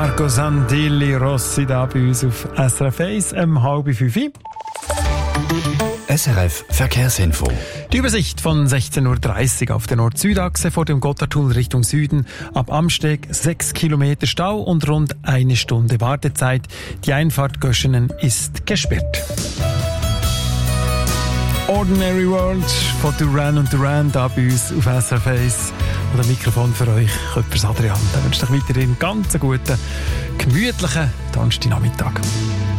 Marco Sandilli Rossi da bei uns auf SRF 1 um 4:30. SRF Verkehrsinfo. Die Übersicht von 16:30 Uhr auf der Nord-Süd-Achse vor dem Gotthardtunnel Richtung Süden. Ab Amsteg 6 Kilometer Stau und rund 1 Stunde Wartezeit. Die Einfahrt Göschenen ist gesperrt. Ordinary World von Duran und Duran da bei uns auf SRF 1. Und ein Mikrofon für euch, Köppers Adrian. Ich wünsche euch weiterhin einen ganz guten, gemütlichen Donnerstagnachmittag.